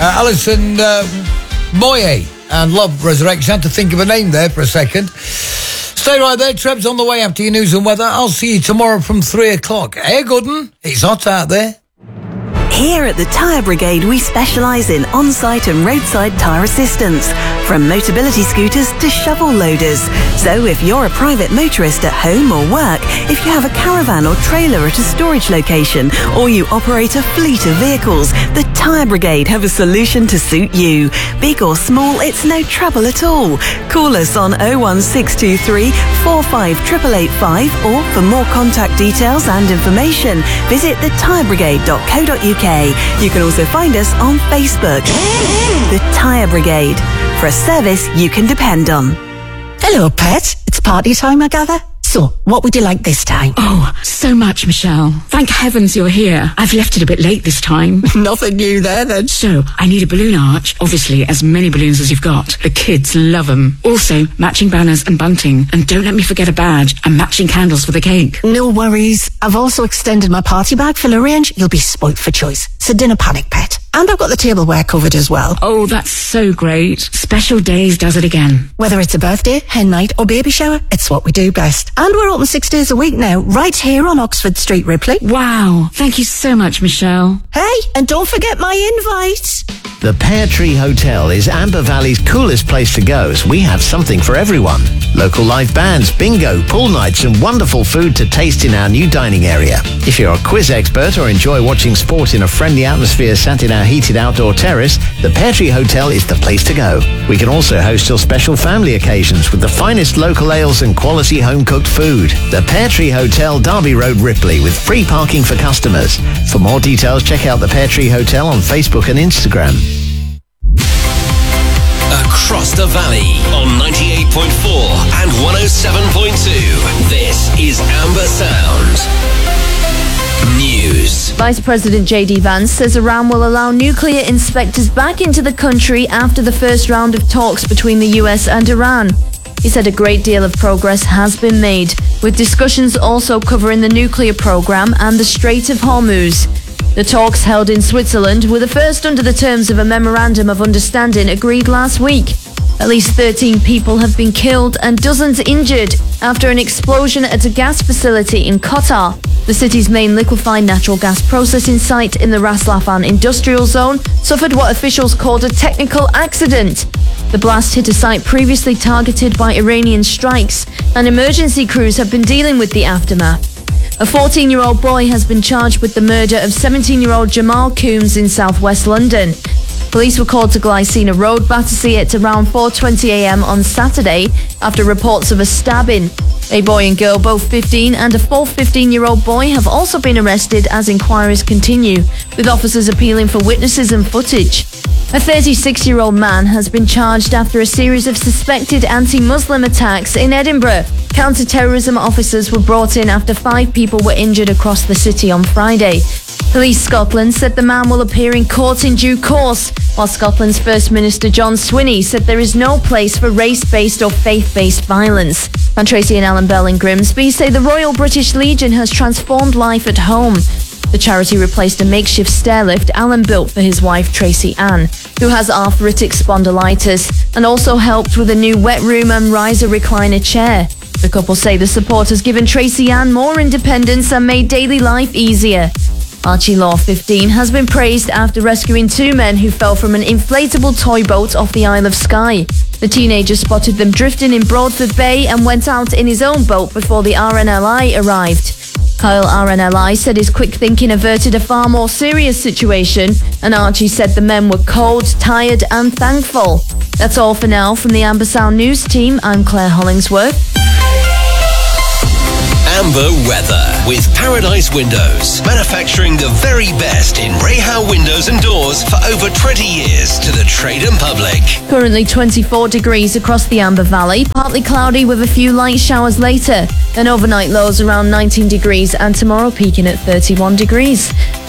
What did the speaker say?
Alison Moye and Love Resurrection. I had to think of a name there for a second. Stay right there. Treb's on the way after your news and weather. I'll see you tomorrow from 3 o'clock. Hey, Gooden, it's hot out there. Here at the Tyre Brigade, we specialise in on-site and roadside tyre assistance, from Motability scooters to shovel loaders. So if you're a private motorist at home or work, if you have a caravan or trailer at a storage location, or you operate a fleet of vehicles, the Tyre Brigade have a solution to suit you. Big or small, it's no trouble at all. Call us on 01623 45 888 or for more contact details and information, visit thetyrebrigade.co.uk. You can also find us on Facebook. The Tyre Brigade, for a service you can depend on. Hello, pet. It's party time, I gather. So, what would you like this time? Oh, so much, Michelle. Thank heavens you're here. I've left it a bit late this time. Nothing new there, then. So, I need a balloon arch. Obviously, as many balloons as you've got. The kids love them. Also, matching banners and bunting. And don't let me forget a badge and matching candles for the cake. No worries. I've also extended my party bag full of range. You'll be spoilt for choice. So dinner panic, pet. And I've got the tableware covered as well. Oh, that's so great. Special Days does it again. Whether it's a birthday, hen night or baby shower, it's what we do best. And we're open 6 days a week now, right here on Oxford Street, Ripley. Wow. Thank you so much, Michelle. Hey, and don't forget my invite. The Pear Tree Hotel is Amber Valley's coolest place to go, as we have something for everyone. Local live bands, bingo, pool nights and wonderful food to taste in our new dining area. If you're a quiz expert or enjoy watching sport in a friendly atmosphere sat in our heated outdoor terrace, the Pear Tree Hotel is the place to go. We can also host your special family occasions with the finest local ales and quality home-cooked food. The Pear Tree Hotel, Derby Road, Ripley, with free parking for customers. For more details, check out the Pear Tree Hotel on Facebook and Instagram. Across the valley on 98.4 and 107.2. This is Amber Sound News. Vice President J.D. Vance says Iran will allow nuclear inspectors back into the country after the first round of talks between the US and Iran. He said a great deal of progress has been made, with discussions also covering the nuclear program and the Strait of Hormuz. The talks held in Switzerland were the first under the terms of a memorandum of understanding agreed last week. At least 13 people have been killed and dozens injured after an explosion at a gas facility in Qatar, the city's main liquefied natural gas processing site in the Ras Laffan industrial zone, suffered what officials called a technical accident. The blast hit a site previously targeted by Iranian strikes, and emergency crews have been dealing with the aftermath. A 14-year-old boy has been charged with the murder of 17-year-old Jamal Coombs in southwest London. Police were called to Glycina Road, Battersea at around 4:20 a.m. on Saturday after reports of a stabbing. A boy and girl, both 15, and a fourth 15-year-old boy have also been arrested as inquiries continue, with officers appealing for witnesses and footage. A 36-year-old man has been charged after a series of suspected anti-Muslim attacks in Edinburgh. Counter-terrorism officers were brought in after 5 people were injured across the city on Friday. Police Scotland said the man will appear in court in due course, while Scotland's First Minister John Swinney said there is no place for race-based or faith-based violence. And Tracy and Alan Bell in Grimsby say the Royal British Legion has transformed life at home. The charity replaced a makeshift stairlift Alan built for his wife Tracy Ann, who has arthritic spondylitis, and also helped with a new wet room and riser recliner chair. The couple say the support has given Tracy Ann more independence and made daily life easier. Archie Law, 15, has been praised after rescuing 2 men who fell from an inflatable toy boat off the Isle of Skye. The teenager spotted them drifting in Broadford Bay and went out in his own boat before the RNLI arrived. Kyle RNLI said his quick thinking averted a far more serious situation, and Archie said the men were cold, tired and thankful. That's all for now from the Amber Sound News team. I'm Claire Hollingsworth. Amber weather with Paradise Windows, manufacturing the very best in Rayhow windows and doors for over 20 years to the trade and public. Currently 24 degrees across the Amber Valley, partly cloudy with a few light showers later. Then overnight lows around 19 degrees and tomorrow peaking at 31 degrees.